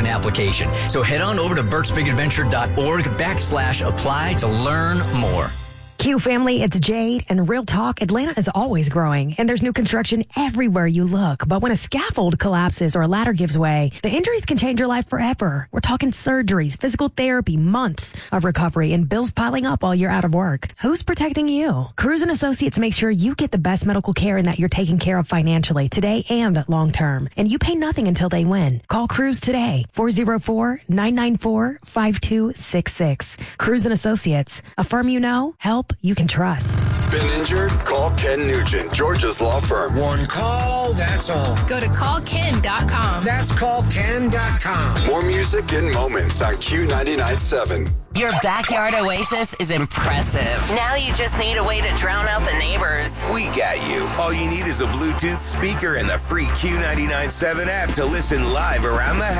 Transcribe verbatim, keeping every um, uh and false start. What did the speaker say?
an application. So head on over to burt's big adventure dot org backslash apply to learn more. Q family, it's Jade, and real talk, Atlanta is always growing, and there's new construction everywhere you look. But when a scaffold collapses or a ladder gives way, the injuries can change your life forever. We're talking surgeries, physical therapy, months of recovery, and bills piling up while you're out of work. Who's protecting you? Cruz and Associates make sure you get the best medical care and that you're taken care of financially, today and long term. And you pay nothing until they win. Call Cruz today, four oh four, nine nine four, five two six six. Cruz and Associates, a firm you know, help you can trust. Been injured? Call Ken Nugent, Georgia's law firm. One call, that's all. Go to call ken dot com. That's call ken dot com. More music and moments on Q ninety-nine point seven. Your backyard oasis is impressive. Now you just need a way to drown out the neighbors. We got you. All you need is a Bluetooth speaker and the free Q ninety-nine point seven app to listen live around the house.